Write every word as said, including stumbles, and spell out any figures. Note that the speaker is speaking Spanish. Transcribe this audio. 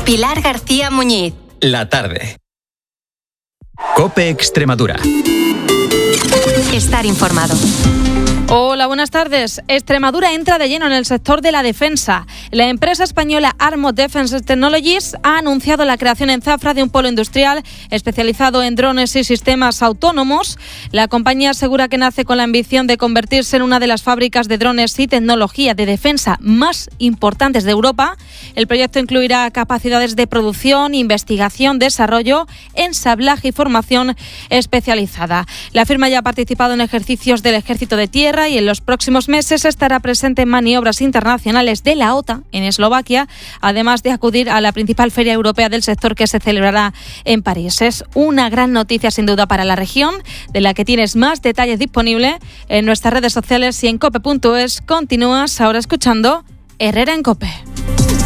Pilar García Muñiz. La tarde. COPE Extremadura. Estar informado. Hola, buenas tardes. Extremadura entra de lleno en el sector de la defensa. La empresa española Armor Defense Technologies ha anunciado la creación en Zafra de un polo industrial especializado en drones y sistemas autónomos. La compañía asegura que nace con la ambición de convertirse en una de las fábricas de drones y tecnología de defensa más importantes de Europa. El proyecto incluirá capacidades de producción, investigación, desarrollo, ensamblaje y formación especializada. La firma ya ha participado en ejercicios del Ejército de Tierra y en los próximos meses estará presente en maniobras internacionales de la OTAN en Eslovaquia, además de acudir a la principal feria europea del sector que se celebrará en París. Es una gran noticia sin duda para la región, de la que tienes más detalles disponibles en nuestras redes sociales y en cope punto es. Continúas ahora escuchando Herrera en COPE.